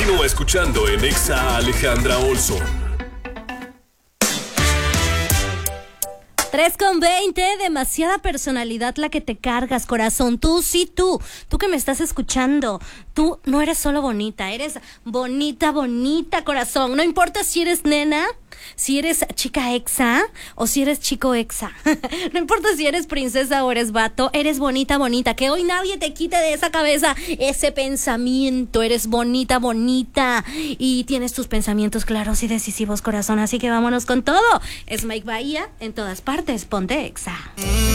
Continúa escuchando en Exa Alejandra Olson. 3:20, demasiada personalidad la que te cargas, corazón. Tú que me estás escuchando, tú no eres solo bonita, eres bonita, corazón. No importa si eres nena, si eres chica exa o si eres chico exa. No importa si eres princesa o eres vato, eres bonita. Que hoy nadie te quite de esa cabeza ese pensamiento. Eres bonita y tienes tus pensamientos claros y decisivos, corazón. Así que vámonos con todo. Es Mike Bahía en todas partes. Ponte exa.